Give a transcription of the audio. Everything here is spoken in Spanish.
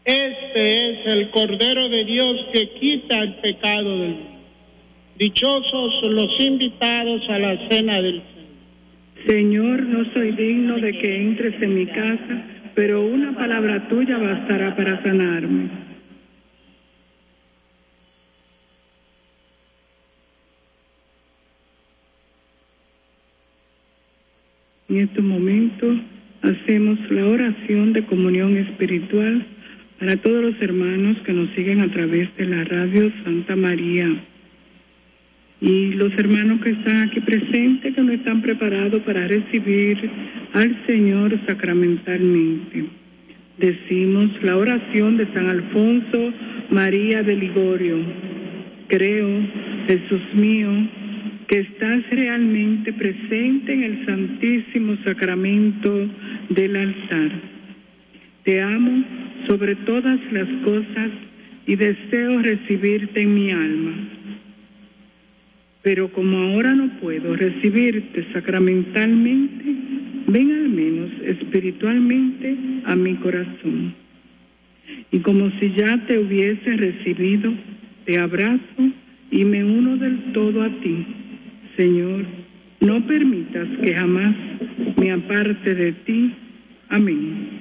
Este es el Cordero de Dios que quita el pecado del mundo. Dichosos los invitados a la cena del Señor. Señor, no soy digno de que entres en mi casa, pero una palabra tuya bastará para sanarme. En estos momentos hacemos la oración de comunión espiritual para todos los hermanos que nos siguen a través de la radio Santa María y los hermanos que están aquí presentes, que no están preparados para recibir al Señor sacramentalmente. Decimos la oración de San Alfonso María de Ligorio. Creo, Jesús mío, que estás realmente presente en el Santísimo Sacramento del altar. Te amo sobre todas las cosas y deseo recibirte en mi alma. Pero como ahora no puedo recibirte sacramentalmente, ven al menos espiritualmente a mi corazón. Y como si ya te hubiese recibido, te abrazo y me uno del todo a ti. Señor, no permitas que jamás me aparte de ti. Amén.